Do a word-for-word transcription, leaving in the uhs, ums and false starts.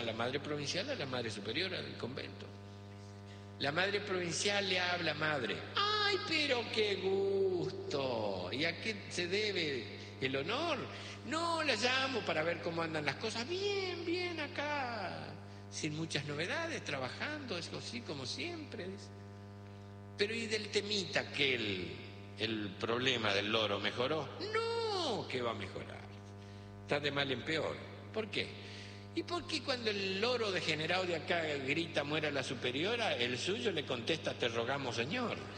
la madre provincial a la madre superiora del convento. La madre provincial le habla, madre, ¡ay, pero qué gusto! ¿Y a qué se debe el honor? No, la llamo para ver cómo andan las cosas. Bien, bien acá, sin muchas novedades, trabajando, eso así como siempre. Pero ¿y del temita aquel, el problema del loro mejoró? No, que va a mejorar. Está de mal en peor. ¿Por qué? ¿Y por qué cuando el loro degenerado de acá grita muera la superiora, el suyo le contesta te rogamos señor?